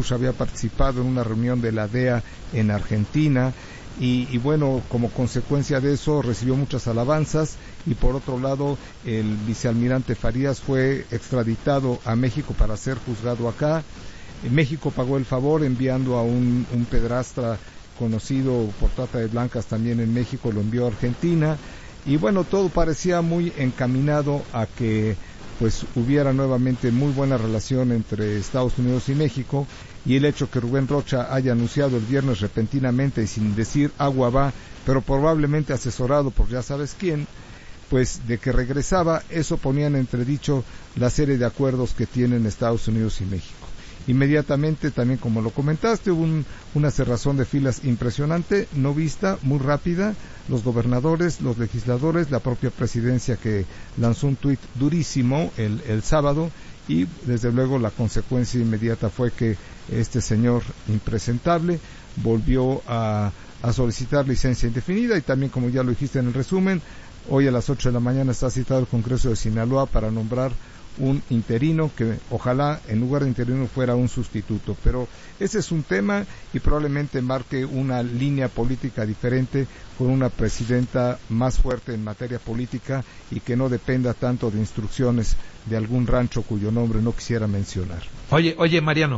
Harfuch había participado en una reunión de la DEA en Argentina, y bueno, como consecuencia de eso recibió muchas alabanzas, y por otro lado el vicealmirante Farías fue extraditado a México para ser juzgado acá. México pagó el favor enviando a un pedrastra conocido por trata de blancas también en México, lo envió a Argentina, y bueno, todo parecía muy encaminado a que pues hubiera nuevamente muy buena relación entre Estados Unidos y México, y el hecho que Rubén Rocha haya anunciado el viernes repentinamente y sin decir agua va, pero probablemente asesorado por ya sabes quién, pues de que regresaba, eso ponía en entredicho la serie de acuerdos que tienen Estados Unidos y México. Inmediatamente, también como lo comentaste, hubo una cerrazón de filas impresionante, no vista, muy rápida, los gobernadores, los legisladores, la propia presidencia que lanzó un tuit durísimo el sábado, y desde luego la consecuencia inmediata fue que este señor impresentable volvió a solicitar licencia indefinida, y también, como ya lo dijiste en el resumen, hoy a las 8 de la mañana está citado el Congreso de Sinaloa para nombrar un interino que ojalá en lugar de interino fuera un sustituto, pero ese es un tema y probablemente marque una línea política diferente, con una presidenta más fuerte en materia política y que no dependa tanto de instrucciones de algún rancho cuyo nombre no quisiera mencionar. Oye, Mariano,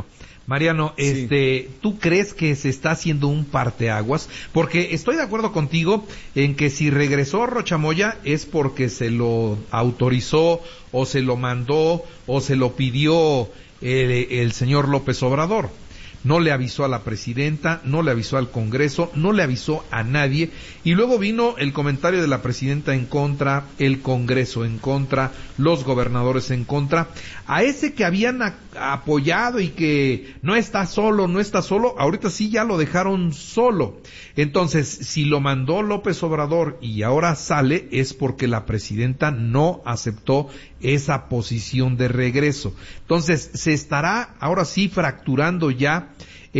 Sí. ¿tú crees que se está haciendo un parteaguas? Porque estoy de acuerdo contigo en que si regresó Rocha Moya es porque se lo autorizó o se lo mandó o se lo pidió el señor López Obrador. No le avisó a la presidenta, no le avisó al Congreso, no le avisó a nadie, y luego vino el comentario de la presidenta en contra, el Congreso en contra, los gobernadores en contra. A ese que habían apoyado y que no está solo, ahorita sí ya lo dejaron solo. Entonces, si lo mandó López Obrador y ahora sale, es porque la presidenta no aceptó esa posición de regreso. Entonces, ¿se estará ahora sí fracturando ya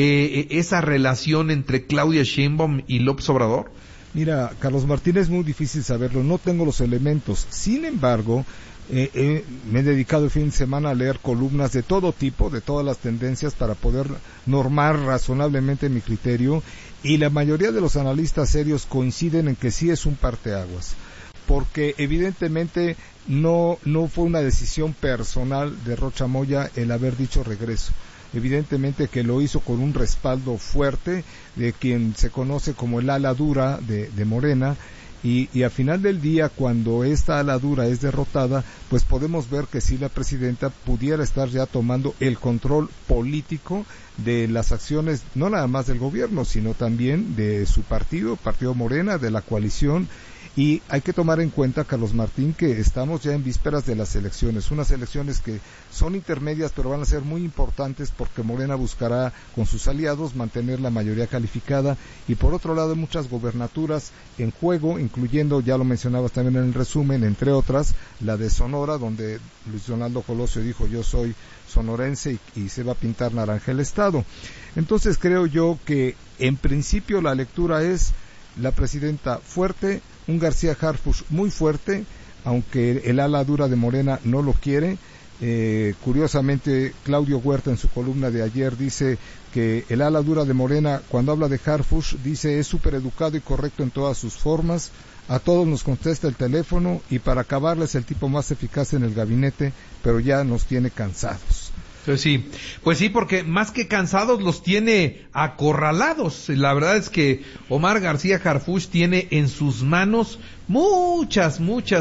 esa relación entre Claudia Sheinbaum y López Obrador? Mira, Carlos Martín, es muy difícil saberlo, no tengo los elementos. Sin embargo, me he dedicado el fin de semana a leer columnas de todo tipo, de todas las tendencias, para poder normar razonablemente mi criterio, y la mayoría de los analistas serios coinciden en que sí es un parteaguas, porque evidentemente no fue una decisión personal de Rocha Moya el haber dicho regreso. Evidentemente que lo hizo con un respaldo fuerte de quien se conoce como el ala dura de Morena, y a final del día, cuando esta ala dura es derrotada, pues podemos ver que sí, la presidenta pudiera estar ya tomando el control político de las acciones, no nada más del gobierno, sino también de su partido Morena, de la coalición. Y hay que tomar en cuenta, Carlos Martín, que estamos ya en vísperas de las elecciones, unas elecciones que son intermedias, pero van a ser muy importantes, porque Morena buscará con sus aliados mantener la mayoría calificada, y por otro lado hay muchas gobernaturas en juego, incluyendo, ya lo mencionabas también en el resumen, entre otras, la de Sonora, donde Luis Donaldo Colosio dijo: yo soy sonorense, y se va a pintar naranja el estado. Entonces creo yo que en principio la lectura es la presidenta fuerte, un García Harfuch muy fuerte, aunque el ala dura de Morena no lo quiere. Curiosamente, Claudio Huerta en su columna de ayer dice que el ala dura de Morena, cuando habla de Harfuch, dice: es súper educado y correcto en todas sus formas, a todos nos contesta el teléfono, y para acabarla es el tipo más eficaz en el gabinete, pero ya nos tiene cansados. Pues sí, porque más que cansados los tiene acorralados. La verdad es que Omar García Harfuch tiene en sus manos muchas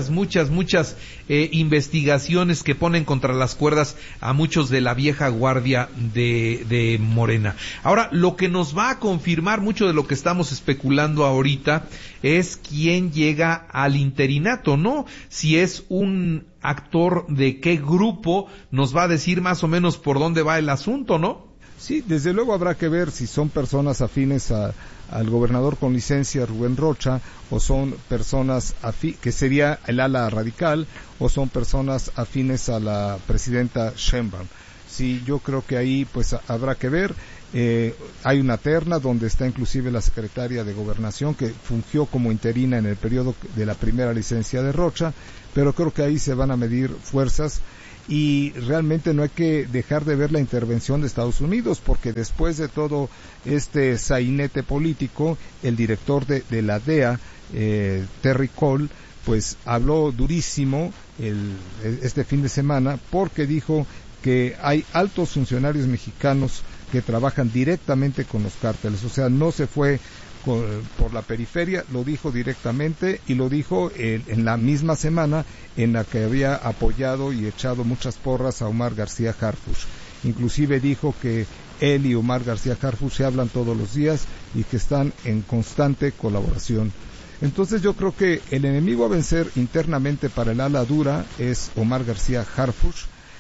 investigaciones que ponen contra las cuerdas a muchos de la vieja guardia de Morena. Ahora, lo que nos va a confirmar mucho de lo que estamos especulando ahorita es quién llega al interinato, ¿no? Si es un actor de qué grupo, nos va a decir más o menos por dónde va el asunto, ¿no? Sí, desde luego habrá que ver si son personas afines al gobernador con licencia, Rubén Rocha, o son personas que sería el ala radical, o son personas afines a la presidenta Sheinbaum. Sí, yo creo que ahí pues habrá que ver. Hay una terna donde está inclusive la secretaria de Gobernación, que fungió como interina en el periodo de la primera licencia de Rocha, pero creo que ahí se van a medir fuerzas. y realmente no hay que dejar de ver la intervención de Estados Unidos, porque después de todo este sainete político, el director de la DEA, Terry Cole, pues habló durísimo este fin de semana, porque dijo que hay altos funcionarios mexicanos que trabajan directamente con los cárteles, o sea, no se fue por la periferia, lo dijo directamente, y lo dijo en la misma semana en la que había apoyado y echado muchas porras a Omar García Harfuch. Inclusive dijo que él y Omar García Harfuch se hablan todos los días y que están en constante colaboración. Entonces yo creo que el enemigo a vencer internamente para el ala dura es Omar García Harfuch,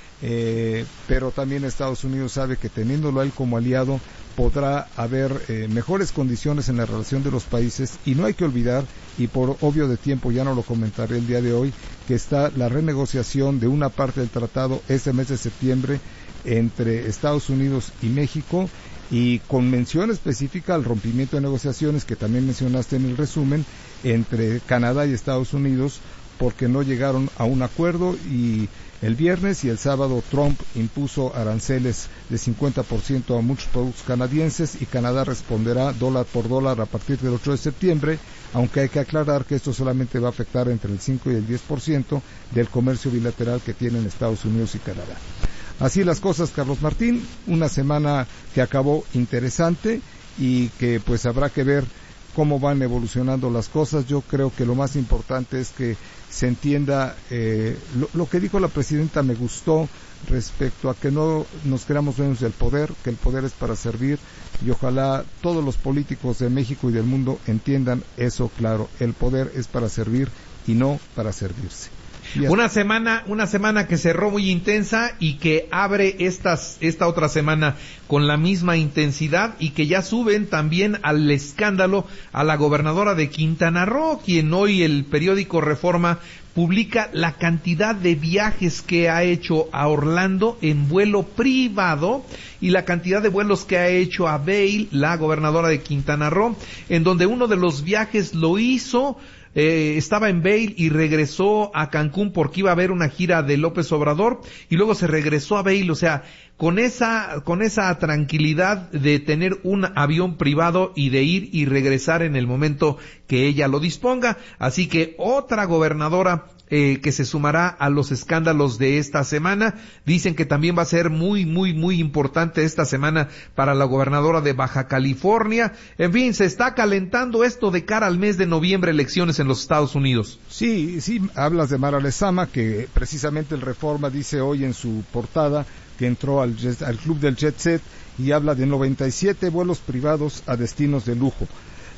pero también Estados Unidos sabe que teniéndolo a él como aliado podrá haber mejores condiciones en la relación de los países, y no hay que olvidar, y por obvio de tiempo ya no lo comentaré el día de hoy, que está la renegociación de una parte del tratado este mes de septiembre entre Estados Unidos y México, y con mención específica al rompimiento de negociaciones que también mencionaste en el resumen entre Canadá y Estados Unidos, porque no llegaron a un acuerdo, y el viernes y el sábado Trump impuso aranceles de 50% a muchos productos canadienses, y Canadá responderá dólar por dólar a partir del 8 de septiembre, aunque hay que aclarar que esto solamente va a afectar entre el 5 y el 10% del comercio bilateral que tienen Estados Unidos y Canadá. Así las cosas, Carlos Martín, una semana que acabó interesante y que pues habrá que ver cómo van evolucionando las cosas. Yo creo que lo más importante es que se entienda lo que dijo la presidenta. Me gustó respecto a que no nos creamos dueños del poder, que el poder es para servir, y ojalá todos los políticos de México y del mundo entiendan eso claro: el poder es para servir y no para servirse. Una semana que cerró muy intensa y que abre esta otra semana con la misma intensidad, y que ya suben también al escándalo a la gobernadora de Quintana Roo, quien hoy el periódico Reforma publica la cantidad de viajes que ha hecho a Orlando en vuelo privado y la cantidad de vuelos que ha hecho a Vail, la gobernadora de Quintana Roo, en donde uno de los viajes lo hizo estaba en Vail y regresó a Cancún porque iba a haber una gira de López Obrador, y luego se regresó a Vail, o sea, con esa tranquilidad de tener un avión privado y de ir y regresar en el momento que ella lo disponga. Así que otra gobernadora que se sumará a los escándalos de esta semana. Dicen que también va a ser muy importante esta semana para la gobernadora de Baja California. En fin, se está calentando esto de cara al mes de noviembre, elecciones en los Estados Unidos. Sí, hablas de Mara Lezama, que precisamente el Reforma dice hoy en su portada que entró al club del Jet Set, y habla de 97 vuelos privados a destinos de lujo.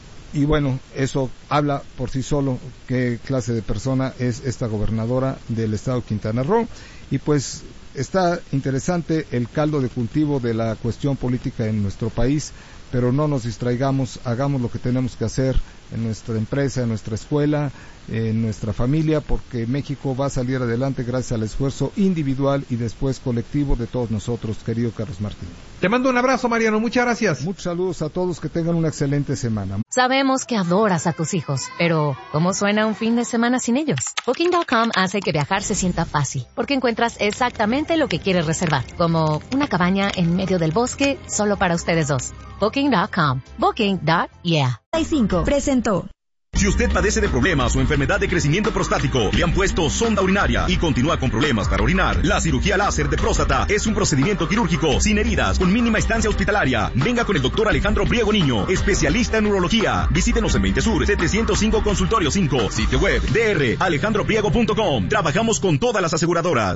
Y bueno, eso habla por sí solo qué clase de persona es esta gobernadora del estado de Quintana Roo. Y pues está interesante el caldo de cultivo de la cuestión política en nuestro país, pero no nos distraigamos, hagamos lo que tenemos que hacer en nuestra empresa, en nuestra escuela, en nuestra familia, porque México va a salir adelante gracias al esfuerzo individual y después colectivo de todos nosotros, querido Carlos Martín. Te mando un abrazo, Mariano, muchas gracias. Muchos saludos a todos, que tengan una excelente semana. Sabemos que adoras a tus hijos, pero ¿cómo suena un fin de semana sin ellos? Booking.com hace que viajar se sienta fácil, porque encuentras exactamente lo que quieres reservar, como una cabaña en medio del bosque solo para ustedes dos. Booking.com. Booking.yeah. 5 presentó. Si usted padece de problemas o enfermedad de crecimiento prostático, le han puesto sonda urinaria y continúa con problemas para orinar, la cirugía láser de próstata es un procedimiento quirúrgico sin heridas, con mínima estancia hospitalaria. Venga con el doctor Alejandro Priego Niño, especialista en urología. Visítenos en 20 Sur, 705 Consultorio 5, sitio web dralejandropriego.com. Trabajamos con todas las aseguradoras.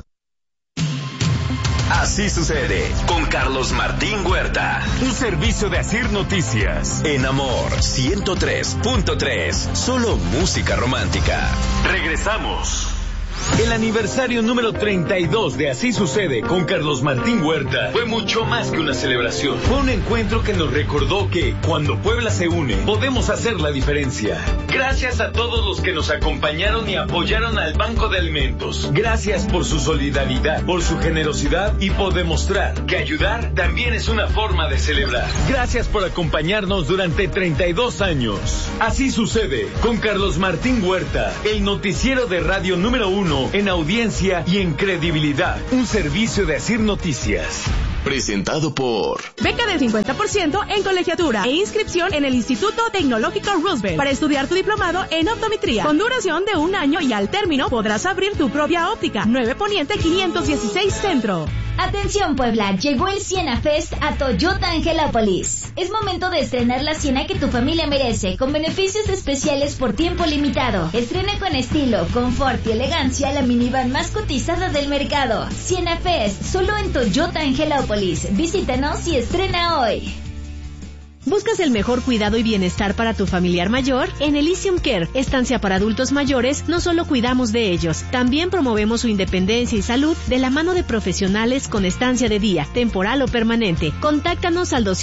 Así sucede con Carlos Martín Huerta. Un servicio de Asir Noticias. En Amor 103.3. Solo música romántica. Regresamos. El aniversario número 32 de Así Sucede con Carlos Martín Huerta fue mucho más que una celebración. Fue un encuentro que nos recordó que cuando Puebla se une, podemos hacer la diferencia. Gracias a todos los que nos acompañaron y apoyaron al Banco de Alimentos. Gracias por su solidaridad, por su generosidad y por demostrar que ayudar también es una forma de celebrar. Gracias por acompañarnos durante 32 años. Así Sucede con Carlos Martín Huerta, el noticiero de radio número 1 #1 en audiencia y en credibilidad. Un servicio de Asir Noticias. Presentado por beca del 50% en colegiatura e inscripción en el Instituto Tecnológico Roosevelt para estudiar tu diplomado en optometría con duración de 1 año y al término podrás abrir tu propia óptica. 9 Poniente 516 Centro. Atención Puebla, llegó el Siena Fest a Toyota Angelópolis. Es momento de estrenar la Siena que tu familia merece, con beneficios especiales por tiempo limitado. Estrena con estilo, confort y elegancia la minivan más cotizada del mercado. Siena Fest, solo en Toyota Angelópolis. Visítanos y estrena hoy. ¿Buscas el mejor cuidado y bienestar para tu familiar mayor? En Elysium Care, estancia para adultos mayores, no solo cuidamos de ellos, también promovemos su independencia y salud de la mano de profesionales con estancia de día, temporal o permanente. Contáctanos al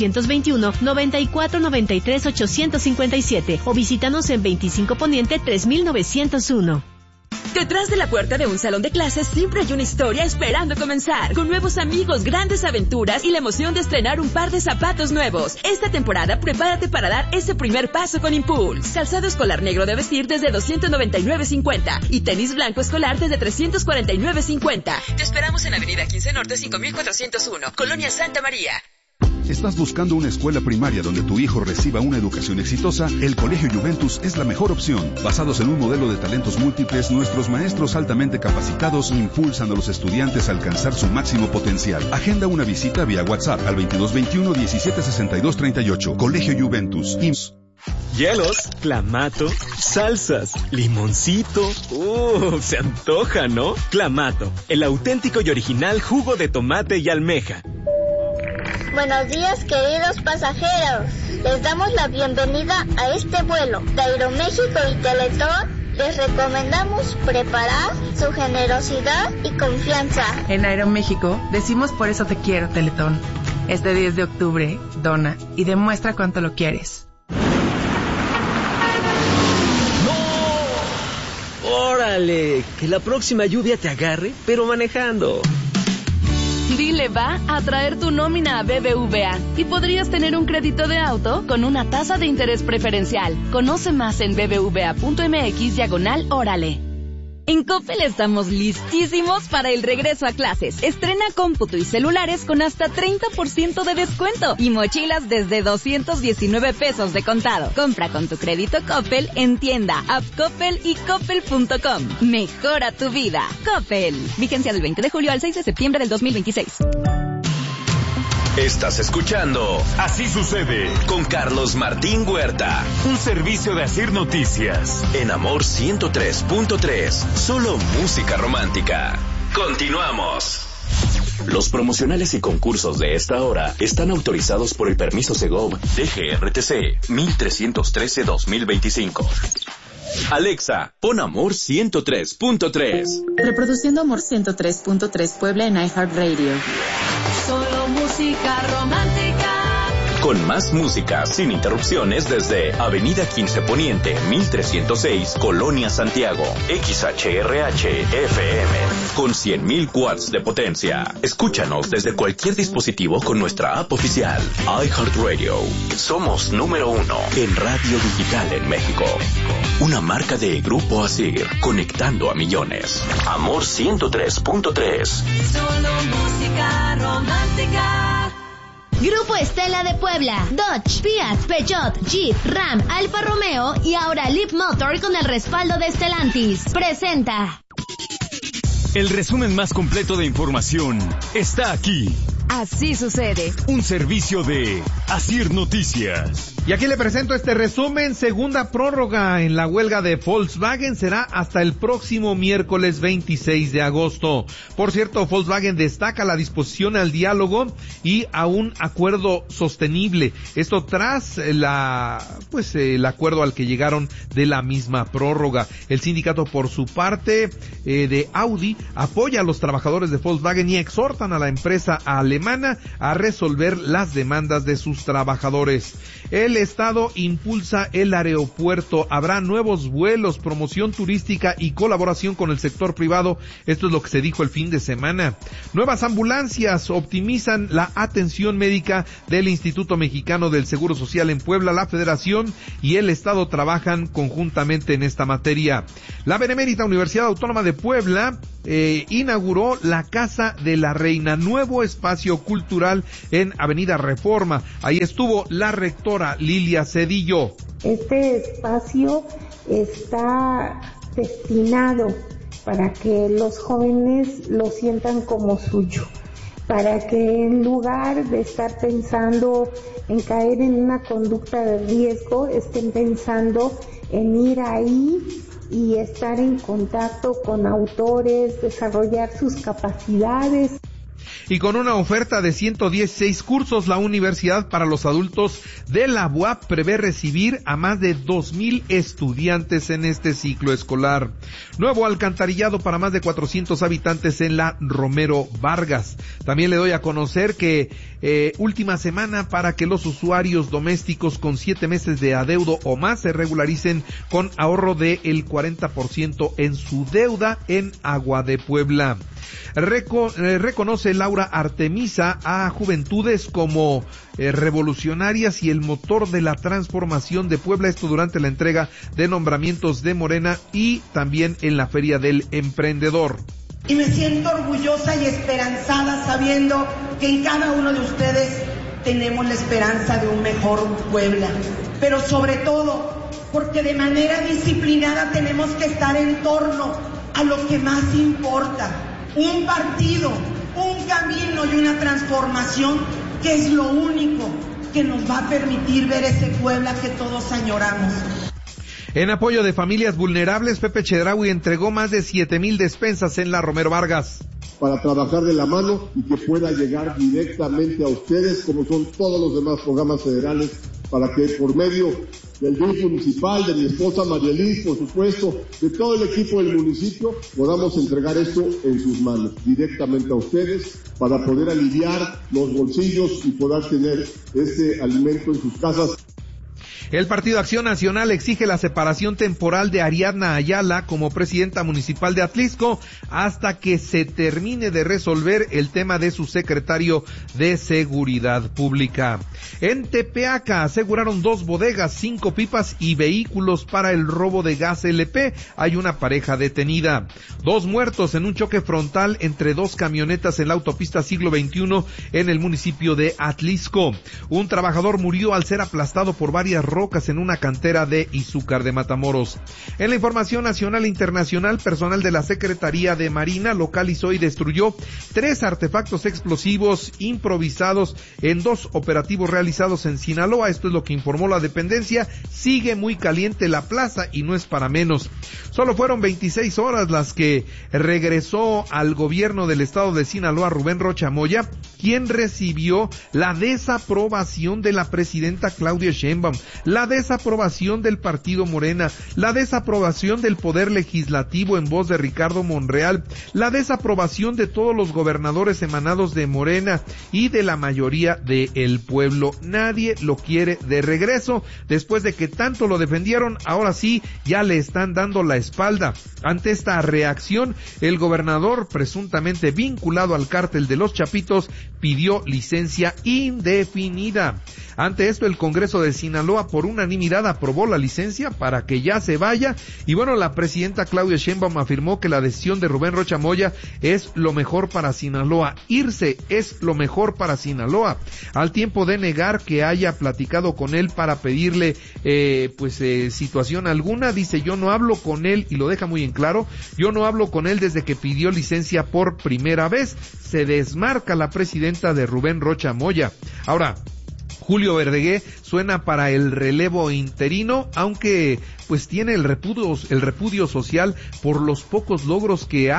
221-9493-857 o visítanos en 25 Poniente 3901. Detrás de la puerta de un salón de clases siempre hay una historia esperando comenzar, con nuevos amigos, grandes aventuras y la emoción de estrenar un par de zapatos nuevos. Esta temporada prepárate para dar ese primer paso con Impulse. Calzado escolar negro de vestir desde $299.50 y tenis blanco escolar desde $349.50. Te esperamos en Avenida 15 Norte 5401, Colonia Santa María. ¿Estás buscando una escuela primaria donde tu hijo reciba una educación exitosa? El Colegio Juventus es la mejor opción. Basados en un modelo de talentos múltiples, nuestros maestros altamente capacitados impulsan a los estudiantes a alcanzar su máximo potencial. Agenda una visita vía WhatsApp al 2221-176238. Colegio Juventus. Hielos, clamato, salsas, limoncito. Se antoja, ¿no? Clamato, el auténtico y original jugo de tomate y almeja. Buenos días, queridos pasajeros. Les damos la bienvenida a este vuelo de Aeroméxico y Teletón. Les recomendamos preparar su generosidad y confianza. En Aeroméxico decimos por eso te quiero, Teletón. Este 10 de octubre, dona y demuestra cuánto lo quieres. ¡No! ¡Órale! Que la próxima lluvia te agarre, pero manejando. Dile va a traer tu nómina a BBVA y podrías tener un crédito de auto con una tasa de interés preferencial. Conoce más en bbva.mx/órale. En Coppel estamos listísimos para el regreso a clases. Estrena cómputo y celulares con hasta 30% de descuento y mochilas desde $219 de contado. Compra con tu crédito Coppel en tienda, app Coppel y coppel.com. Mejora tu vida. Coppel. Vigencia del 20 de julio al 6 de septiembre del 2026. Estás escuchando Así Sucede con Carlos Martín Huerta. Un servicio de Asir Noticias. En Amor 103.3. Solo música romántica. Continuamos. Los promocionales y concursos de esta hora están autorizados por el permiso Segov DGRTC 1313-2025. Alexa, pon Amor 103.3. Reproduciendo Amor 103.3 Puebla en iHeartRadio. Solo música romántica. Con más música sin interrupciones desde Avenida 15 Poniente, 1306, Colonia Santiago. XHRH FM con 100.000 watts de potencia. Escúchanos desde cualquier dispositivo con nuestra app oficial iHeartRadio. Somos número 1 en radio digital en México. Una marca de Grupo Asir, conectando a millones. Amor 103.3. Solo música romántica. Grupo Estela de Puebla, Dodge, Fiat, Peugeot, Jeep, Ram, Alfa Romeo y ahora Leap Motor con el respaldo de Stellantis. Presenta. El resumen más completo de información está aquí. Así sucede. Un servicio de Asir Noticias. Y aquí le presento este resumen. Segunda prórroga en la huelga de Volkswagen será hasta el próximo miércoles 26 de agosto. Por cierto, Volkswagen destaca la disposición al diálogo y a un acuerdo sostenible. Esto tras el acuerdo al que llegaron de la misma prórroga. El sindicato, por su parte, de Audi, apoya a los trabajadores de Volkswagen y exhortan a la empresa alemana semana a resolver las demandas de sus trabajadores. El Estado impulsa el aeropuerto. Habrá nuevos vuelos, promoción turística y colaboración con el sector privado. Esto es lo que se dijo el fin de semana. Nuevas ambulancias optimizan la atención médica del Instituto Mexicano del Seguro Social en Puebla. La Federación y el Estado trabajan conjuntamente en esta materia. La Benemérita Universidad Autónoma de Puebla inauguró la Casa de la Reina, nuevo espacio cultural en Avenida Reforma. Ahí estuvo la rectora Lilia Cedillo. Este espacio está destinado para que los jóvenes lo sientan como suyo, para que en lugar de estar pensando en caer en una conducta de riesgo, estén pensando en ir ahí y estar en contacto con autores, desarrollar sus capacidades. Y con una oferta de 116 cursos, la Universidad para los Adultos de la UAP prevé recibir a más de 2,000 estudiantes en este ciclo escolar. Nuevo alcantarillado para más de 400 habitantes en la Romero Vargas. También le doy a conocer que última semana para que los usuarios domésticos con 7 meses de adeudo o más se regularicen con ahorro del 40% en su deuda en Agua de Puebla. Reconoce Laura Artemisa a juventudes como revolucionarias y el motor de la transformación de Puebla, esto durante la entrega de nombramientos de Morena y también en la Feria del Emprendedor. Y me siento orgullosa y esperanzada sabiendo que en cada uno de ustedes tenemos la esperanza de un mejor Puebla, pero sobre todo porque de manera disciplinada tenemos que estar en torno a lo que más importa. Un partido, un camino y una transformación que es lo único que nos va a permitir ver ese Puebla que todos añoramos. En apoyo de familias vulnerables, Pepe Chedraui entregó más de 7,000 despensas en la Romero Vargas. Para trabajar de la mano y que pueda llegar directamente a ustedes, como son todos los demás programas federales, para que por medio del DIF municipal, de mi esposa María Liz, por supuesto, de todo el equipo del municipio, podamos entregar esto en sus manos, directamente a ustedes, para poder aliviar los bolsillos y poder tener este alimento en sus casas. El Partido Acción Nacional exige la separación temporal de Ariadna Ayala como presidenta municipal de Atlixco hasta que se termine de resolver el tema de su secretario de Seguridad Pública. En Tepeaca aseguraron 2 bodegas, 5 pipas y vehículos para el robo de gas LP. Hay una pareja detenida. 2 muertos en un choque frontal entre 2 camionetas en la autopista Siglo XXI en el municipio de Atlixco. Un trabajador murió al ser aplastado por varias rocas en una cantera de Izúcar de Matamoros. En la información nacional e internacional, personal de la Secretaría de Marina localizó y destruyó 3 artefactos explosivos improvisados en 2 operativos realizados en Sinaloa. Esto es lo que informó la dependencia. Sigue muy caliente la plaza y no es para menos. Solo fueron 26 horas las que regresó al gobierno del estado de Sinaloa Rubén Rocha Moya, quien recibió la desaprobación de la presidenta Claudia Sheinbaum, la desaprobación del partido Morena, la desaprobación del Poder Legislativo en voz de Ricardo Monreal, la desaprobación de todos los gobernadores emanados de Morena y de la mayoría del pueblo. Nadie lo quiere de regreso. Después de que tanto lo defendieron, ahora sí, ya le están dando la espalda. Ante esta reacción, el gobernador, presuntamente vinculado al cártel de los Chapitos, pidió licencia indefinida. Ante esto, el Congreso de Sinaloa por unanimidad aprobó la licencia para que ya se vaya. Y bueno, la presidenta Claudia Sheinbaum afirmó que la decisión de Rubén Rocha Moya es lo mejor para Sinaloa. Irse es lo mejor para Sinaloa, al tiempo de negar que haya platicado con él para pedirle situación alguna. Dice: yo no hablo con él, y lo deja muy en claro, yo no hablo con él desde que pidió licencia por primera vez. Se desmarca la presidenta de Rubén Rocha Moya. Ahora, Julio Verdegué suena para el relevo interino, aunque pues tiene el repudio social por los pocos logros que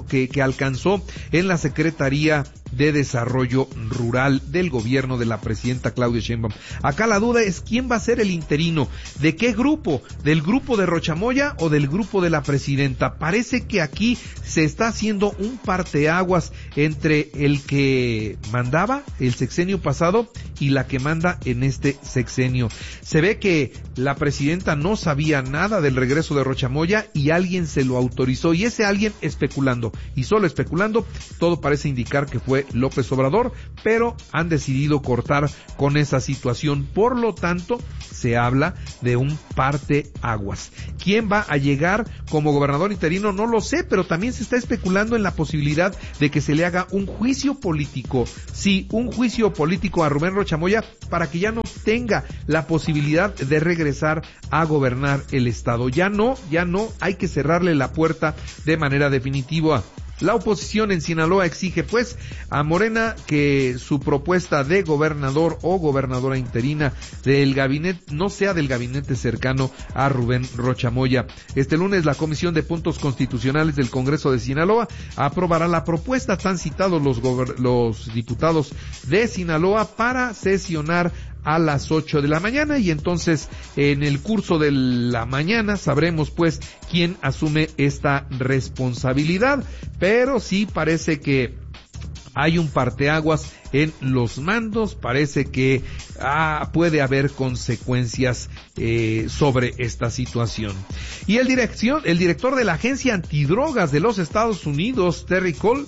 alcanzó en la Secretaría de Desarrollo Rural del gobierno de la presidenta Claudia Sheinbaum. Acá la duda es quién va a ser el interino, de qué grupo, del grupo de Rochamoya o del grupo de la presidenta. Parece que aquí se está haciendo un parteaguas entre el que mandaba el sexenio pasado y la que manda en este sexenio. Se ve que la presidenta no sabía nada del regreso de Rochamoya y alguien se lo autorizó, y ese alguien especulando, y solo especulando, todo parece indicar que fue López Obrador, pero han decidido cortar con esa situación. Por lo tanto, se habla de un parteaguas. ¿Quién va a llegar como gobernador interino? No lo sé, pero también se está especulando en la posibilidad de que se le haga un juicio político. Sí, un juicio político a Rubén Rochamoya para que ya no tenga la posibilidad de regresar a gobernar el estado. Ya no, hay que cerrarle la puerta de manera definitiva. La oposición en Sinaloa exige pues a Morena que su propuesta de gobernador o gobernadora interina del gabinete no sea del gabinete cercano a Rubén Rochamoya. Este lunes la Comisión de Puntos Constitucionales del Congreso de Sinaloa aprobará la propuesta. Están citados los diputados de Sinaloa para sesionar a las 8 de la mañana, y entonces en el curso de la mañana sabremos pues quién asume esta responsabilidad, pero sí parece que hay un parteaguas en los mandos, parece que puede haber consecuencias sobre esta situación. Y el director de la Agencia Antidrogas de los Estados Unidos, Terry Cole,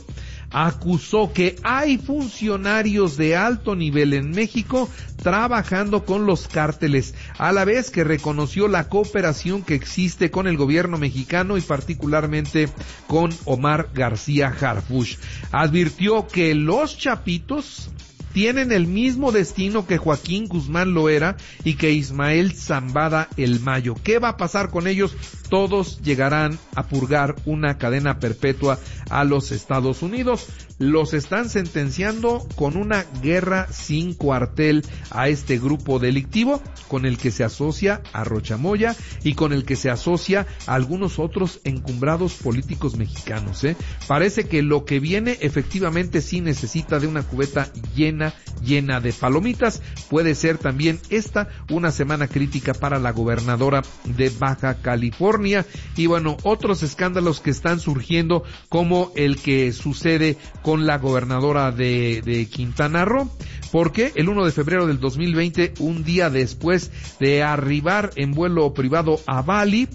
acusó que hay funcionarios de alto nivel en México trabajando con los cárteles, a la vez que reconoció la cooperación que existe con el gobierno mexicano y particularmente con Omar García Harfuch. Advirtió que los chapitos tienen el mismo destino que Joaquín Guzmán Loera y que Ismael Zambada el Mayo. ¿Qué va a pasar con ellos? Todos llegarán a purgar una cadena perpetua a los Estados Unidos. Los están sentenciando con una guerra sin cuartel a este grupo delictivo con el que se asocia a Rochamoya y con el que se asocia a algunos otros encumbrados políticos mexicanos. Parece que lo que viene efectivamente sí necesita de una cubeta llena de palomitas. Puede ser también esta una semana crítica para la gobernadora de Baja California. Y bueno, otros escándalos que están surgiendo, como el que sucede con la gobernadora de Quintana Roo, porque el 1 de febrero del 2020, un día después de arribar en vuelo privado a Bali,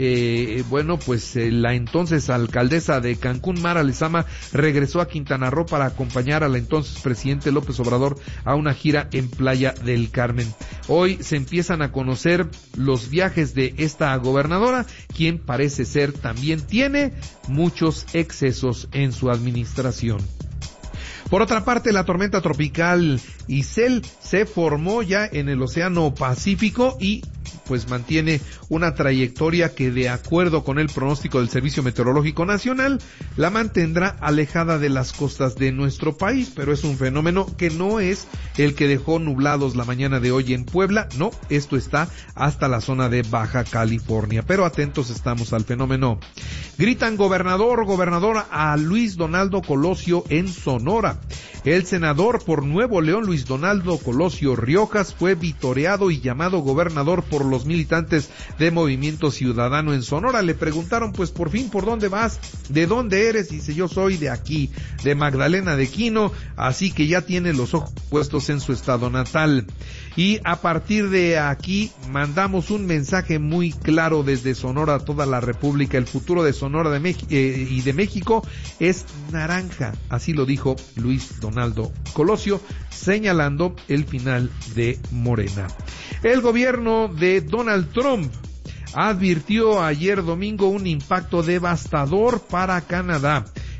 la entonces alcaldesa de Cancún, Mara Lezama, regresó a Quintana Roo para acompañar al entonces presidente López Obrador a una gira en Playa del Carmen. Hoy se empiezan a conocer los viajes de esta gobernadora, quien parece ser también tiene muchos excesos en su administración. Por otra parte, la tormenta tropical Isel se formó ya en el Océano Pacífico y pues mantiene una trayectoria que, de acuerdo con el pronóstico del Servicio Meteorológico Nacional, la mantendrá alejada de las costas de nuestro país, pero es un fenómeno que no es el que dejó nublados la mañana de hoy en Puebla, no, esto está hasta la zona de Baja California, pero atentos estamos al fenómeno. Gritan gobernadora a Luis Donaldo Colosio en Sonora. El senador por Nuevo León, Luis Donaldo Colosio Riojas, fue vitoreado y llamado gobernador por los militantes de Movimiento Ciudadano en Sonora. Le preguntaron, pues por fin, ¿por dónde vas? ¿De dónde eres? Dice, yo soy de aquí, de Magdalena de Quino, así que ya tiene los ojos puestos en su estado natal. Y a partir de aquí mandamos un mensaje muy claro desde Sonora a toda la República. El futuro de Sonora y de México es naranja, así lo dijo Luis Donaldo Colosio, señalando el final de Morena. El gobierno de Donald Trump advirtió ayer domingo un impacto devastador para Canadá.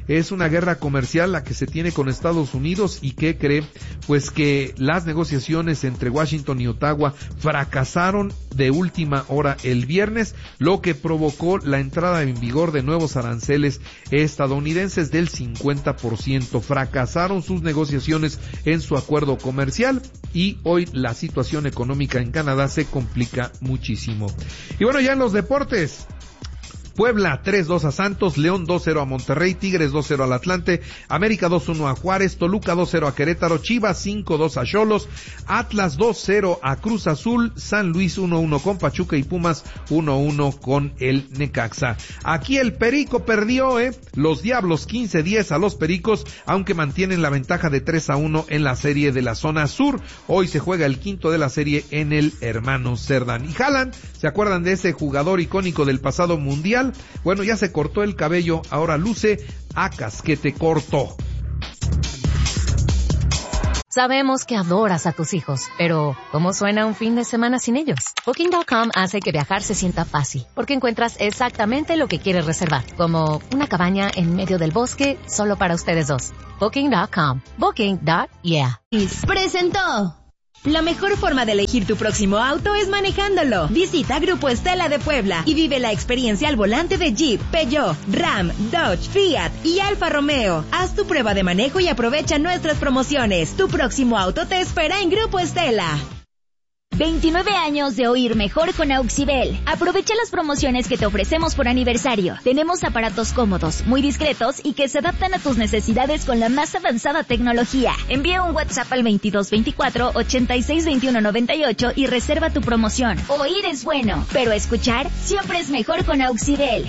es una guerra comercial la que se tiene con Estados Unidos. ¿Y qué cree? Pues que las negociaciones entre Washington y Ottawa fracasaron de última hora el viernes, lo que provocó la entrada en vigor de nuevos aranceles estadounidenses del 50%. Fracasaron sus negociaciones en su acuerdo comercial y hoy la situación económica en Canadá se complica muchísimo. Y bueno, ya en los deportes, Puebla 3-2 a Santos, León 2-0 a Monterrey, Tigres 2-0 al Atlante, América 2-1 a Juárez, Toluca 2-0 a Querétaro, Chivas 5-2 a Xolos, Atlas 2-0 a Cruz Azul, San Luis 1-1 con Pachuca y Pumas 1-1 con el Necaxa. Aquí el Perico perdió, los Diablos 15-10 a los Pericos, aunque mantienen la ventaja de 3-1 en la serie de la zona sur. Hoy se juega el quinto de la serie en el Hermano Cerdán. Y Haaland, ¿se acuerdan de ese jugador icónico del pasado mundial? Bueno, ya se cortó el cabello, ahora luce a casquete corto. Sabemos que adoras a tus hijos, pero ¿cómo suena un fin de semana sin ellos? Booking.com hace que viajar se sienta fácil, porque encuentras exactamente lo que quieres reservar, como una cabaña en medio del bosque solo para ustedes dos. Booking.com. Booking.yeah. Presentó. La mejor forma de elegir tu próximo auto es manejándolo. Visita Grupo Estela de Puebla y vive la experiencia al volante de Jeep, Peugeot, Ram, Dodge, Fiat y Alfa Romeo. Haz tu prueba de manejo y aprovecha nuestras promociones. Tu próximo auto te espera en Grupo Estela. 29 años de oír mejor con Auxibel. Aprovecha las promociones que te ofrecemos por aniversario. Tenemos aparatos cómodos, muy discretos y que se adaptan a tus necesidades con la más avanzada tecnología. Envía un WhatsApp al 2224-862198 y reserva tu promoción. Oír es bueno, pero escuchar siempre es mejor con Auxibel.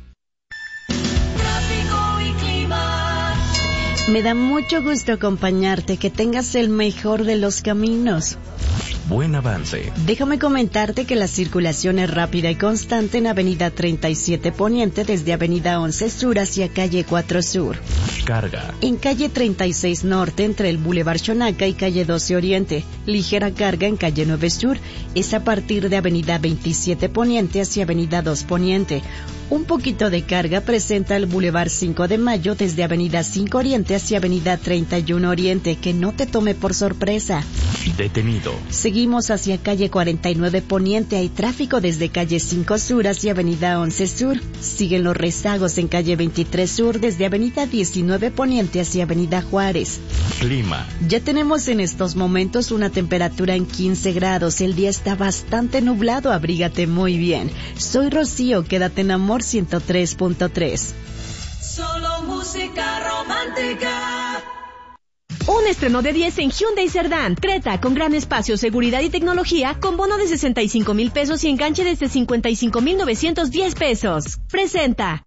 Tráfico y clima. Me da mucho gusto acompañarte, que tengas el mejor de los caminos. Buen avance. Déjame comentarte que la circulación es rápida y constante en Avenida 37 Poniente desde Avenida 11 Sur hacia Calle 4 Sur. Carga. En Calle 36 Norte entre el Boulevard Xonaca y Calle 12 Oriente. Ligera carga en Calle 9 Sur. Es a partir de Avenida 27 Poniente hacia Avenida 2 Poniente. Un poquito de carga presenta el Boulevard 5 de Mayo desde Avenida 5 Oriente hacia Avenida 31 Oriente. Que no te tome por sorpresa. Detenido. Seguimos hacia Calle 49 Poniente. Hay tráfico desde Calle 5 Sur hacia Avenida 11 Sur. Siguen los rezagos en Calle 23 Sur desde Avenida 19 Poniente hacia Avenida Juárez. Clima. Ya tenemos en estos momentos una temperatura en 15 grados. El día está bastante nublado. Abrígate muy bien. Soy Rocío. Quédate en Amor 103.3. Solo música romántica. Un estreno de 10 en Hyundai Cerdán. Creta, con gran espacio, seguridad y tecnología, con bono de 65,000 pesos y enganche desde 55,910 pesos. Presenta.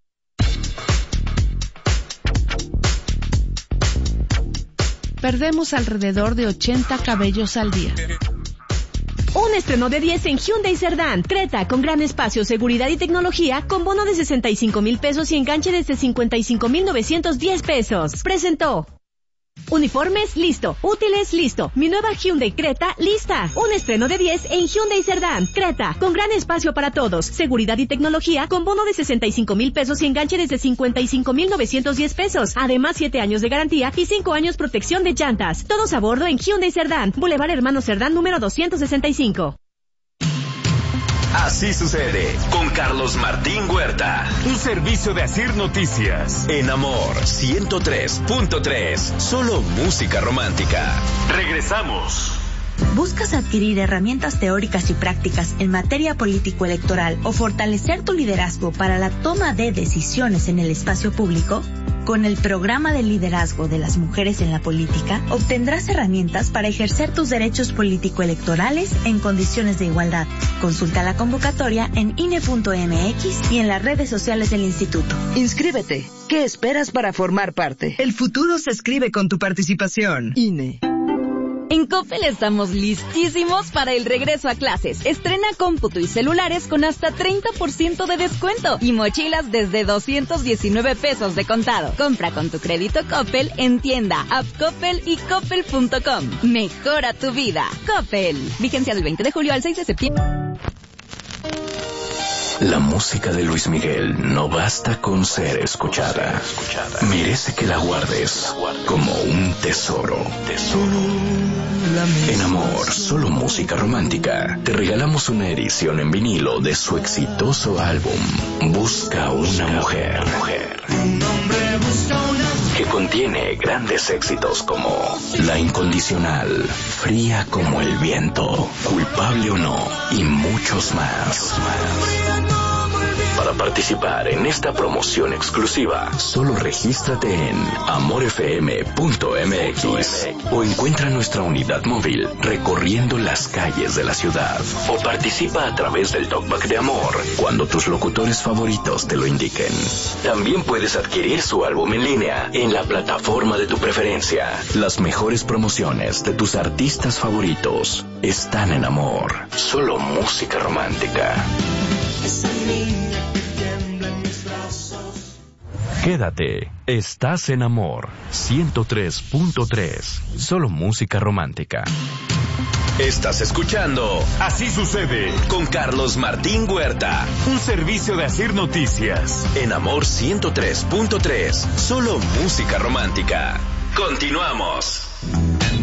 Perdemos alrededor de 80 cabellos al día. Un estreno de 10 en Hyundai Cerdán. Creta, con gran espacio, seguridad y tecnología, con bono de 65,000 pesos y enganche desde 55,910 pesos. Presentó. Uniformes, listo. Útiles, listo. Mi nueva Hyundai Creta, lista. Un estreno de 10 en Hyundai Cerdán. Creta, con gran espacio para todos. Seguridad y tecnología, con bono de 65,000 pesos y enganche desde 55,910 pesos. Además, 7 años de garantía y 5 años protección de llantas. Todos a bordo en Hyundai Cerdán. Boulevard Hermano Cerdán, número 265. Así sucede con Carlos Martín Huerta. Un servicio de Asir Noticias. En Amor 103.3. Solo música romántica. Regresamos. ¿Buscas adquirir herramientas teóricas y prácticas en materia político-electoral o fortalecer tu liderazgo para la toma de decisiones en el espacio público? Con el programa de liderazgo de las mujeres en la política, obtendrás herramientas para ejercer tus derechos político-electorales en condiciones de igualdad. Consulta la convocatoria en INE.mx y en las redes sociales del instituto. Inscríbete. ¿Qué esperas para formar parte? El futuro se escribe con tu participación. INE. En Coppel estamos listísimos para el regreso a clases. Estrena cómputo y celulares con hasta 30% de descuento y mochilas desde 219 pesos de contado. Compra con tu crédito Coppel en tienda, app Coppel y coppel.com. Mejora tu vida. Coppel. Vigencia del 20 de julio al 6 de septiembre. La música de Luis Miguel no basta con ser escuchada. Merece que la guardes como un tesoro. En Amor, solo música romántica, te regalamos una edición en vinilo de su exitoso álbum Busca una mujer, que contiene grandes éxitos como La Incondicional, Fría como el viento, Culpable o no y muchos más. Para participar en esta promoción exclusiva, solo regístrate en amorfm.mx o encuentra nuestra unidad móvil recorriendo las calles de la ciudad, o participa a través del Talkback de Amor cuando tus locutores favoritos te lo indiquen. También puedes adquirir su álbum en línea en la plataforma de tu preferencia. Las mejores promociones de tus artistas favoritos están en Amor, solo música romántica. Quédate, estás en Amor 103.3, solo música romántica. Estás escuchando Así Sucede con Carlos Martín Huerta, un servicio de Asir Noticias en Amor 103.3, solo música romántica. Continuamos.